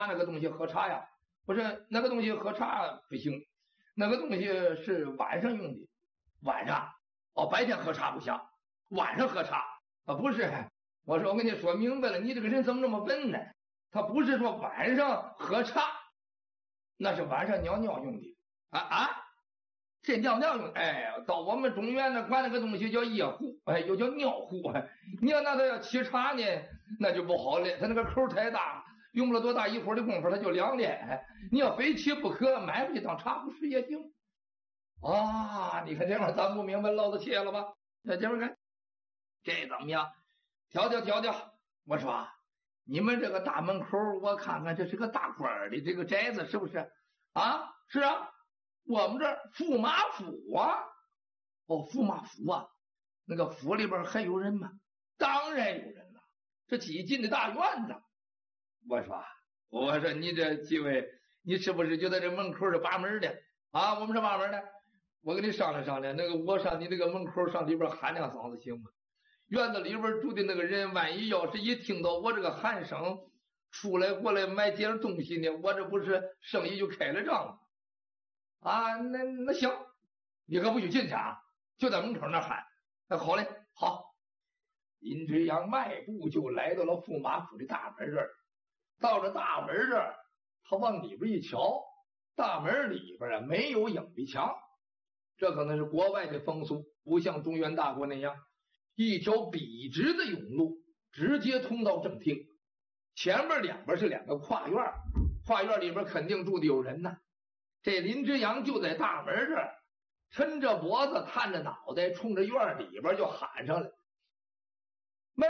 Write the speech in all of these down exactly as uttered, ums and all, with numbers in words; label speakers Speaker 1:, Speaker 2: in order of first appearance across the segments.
Speaker 1: 那个东西喝茶呀？不是，那个东西喝茶不行，那个东西是晚上用的。晚上哦，白天喝茶不行，晚上喝茶啊？不是，我说我跟你说明白了，你这个人怎么这么笨呢？他不是说晚上喝茶，那是晚上尿尿用的啊啊！这尿尿用，哎，到我们中原那管那个东西叫夜壶，哎，又叫尿壶。你要那他要沏茶呢，那就不好了，他那个口太大，用不了多大一会儿的功夫，它就凉了。你要非沏不可，买回去当茶壶使也行。啊，你看这玩意儿咱不明白，老子切了吧？那姐们看这怎么样？调调调调，我说你们这个大门口，我看看这是个大官的这个宅子是不是？啊，是啊。我们这儿驸马府啊，哦，驸马府啊，那个府里边还有人吗？当然有人了，这几进的大院子。我说，我说你这几位，你是不是就在这门口这把门的啊？我们这把门的，我跟你商量商量，那个我上你那个门口上里边喊两嗓子行吗？院子里边住的那个人，万一要是一听到我这个喊声，出来过来买点东西呢，我这不是生意就开了张了。啊，那那行，你可不许进去啊，就在门口那喊。那好嘞，好。林之阳迈步就来到了驸马府的大门这儿，到了大门这儿，他往里边一瞧，大门里边啊没有影壁墙，这可能是国外的风俗，不像中原大国那样，一条笔直的甬路直接通到正厅，前面两边是两个跨院，跨院里边肯定住的有人呢。这林之阳就在大门这儿，抻着脖子，探着脑袋，冲着院里边就喊上来：“没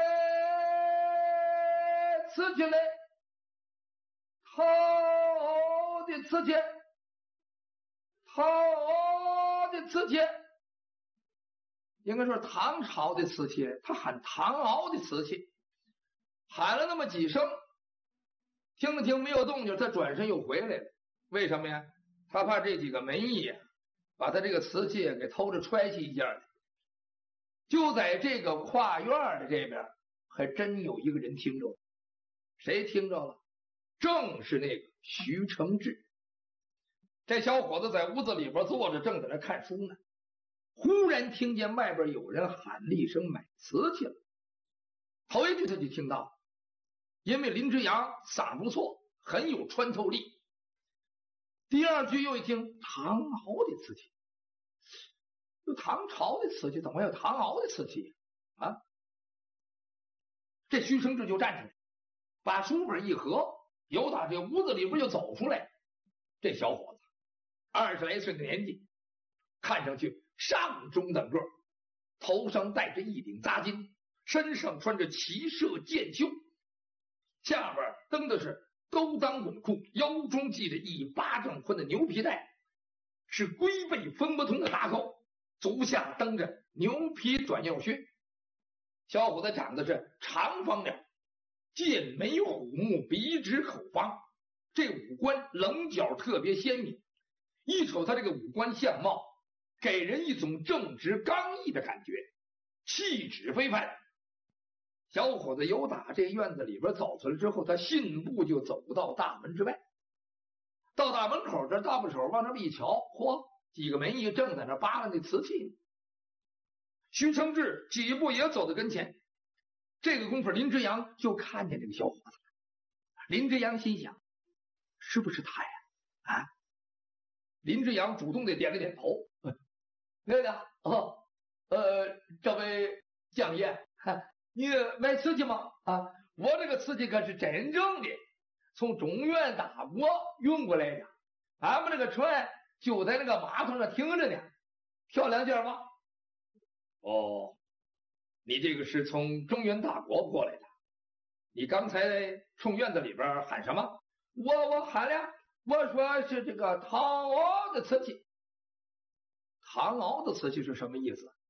Speaker 1: 瓷器嘞，好的瓷器，好的瓷器。”应该说唐朝的瓷器，他喊唐敖的瓷器，喊了那么几声，听了听没有动静，他转身又回来了。为什么呀？他怕这几个门役把他这个瓷器给偷着揣起一件来。就在这个跨院的这边，还真有一个人听着了。谁听着了？正是那个徐承志。这小伙子在屋子里边坐着，正在那看书呢。忽然听见外边有人喊了一声买瓷器了。头一句他就听到，因为林之阳嗓不错，很有穿透力。第二句又一听唐敖的瓷器，有唐朝的瓷器，怎么有唐敖的瓷器啊？这徐承志就站起来，把书本一合，由打这屋子里边就走出来。这小伙子二十来岁的年纪，看上去上中等个，头上戴着一顶扎巾，身上穿着骑射箭袖，下边蹬的是勾裆滚裤，腰中系着一巴掌宽的牛皮带，是龟背分不同的大扣，足下蹬着牛皮短腰靴。小伙子长得是长方脸，剑眉虎目，鼻直口方，这五官棱角特别鲜明。一瞅他这个五官相貌，给人一种正直刚毅的感觉，气质非凡。小伙子由打这院子里边走出来之后，他信步就走到大门之外。到大门口这，大不手往那边一瞧，嚯，几个门役正在那扒拉那瓷器。徐承志几步也走到跟前，这个功夫林之阳就看见这个小伙子了。林之阳心想，是不是他呀？啊！林之阳主动的点了点头，那个哦，呃，这位将爷，你买瓷器吗？啊，我这个瓷器可是真正的从中原大国运过来的，俺们这个船就在那个码头上停着呢，漂亮件吗？哦，你这个是从中原大国过来的，你刚才冲院子里边喊什么？我我喊了，我说是这个唐敖的瓷器。唐敖的瓷器是什么意思？